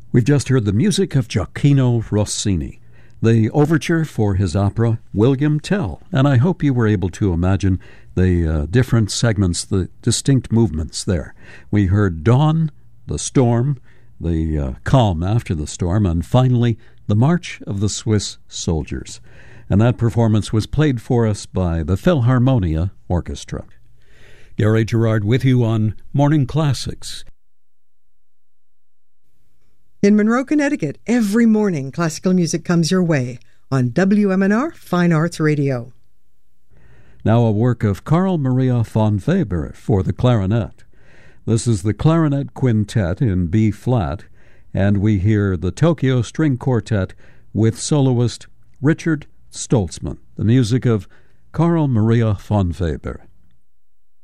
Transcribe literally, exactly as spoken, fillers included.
We've just heard the music of Gioacchino Rossini, the overture for his opera William Tell, and I hope you were able to imagine the uh, different segments, the distinct movements there. We heard dawn, the storm, the uh, calm after the storm, and finally the March of the Swiss Soldiers. And that performance was played for us by the Philharmonia Orchestra. Gary Gerard with you on Morning Classics. In Monroe, Connecticut, every morning classical music comes your way on W M N R Fine Arts Radio. Now a work of Carl Maria von Weber for the clarinet. This is the Clarinet Quintet in B-flat, and we hear the Tokyo String Quartet with soloist Richard Stoltzman, the music of Carl Maria von Weber.